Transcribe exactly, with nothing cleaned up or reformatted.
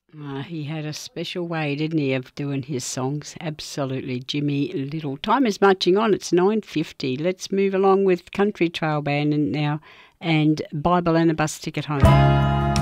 Uh, he had a special way, didn't he, of doing his songs? Absolutely, Jimmy Little. Time is marching on. It's nine fifty. Let's move along with Country Trail Band now and Bible and a Bus Ticket Home.